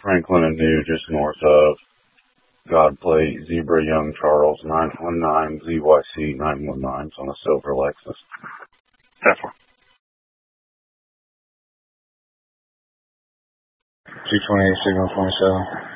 Franklin and New, just north of Godplate, Zebra, Young, Charles, 919, ZYC 919. It's on a silver Lexus. That's one. 228, signal 27.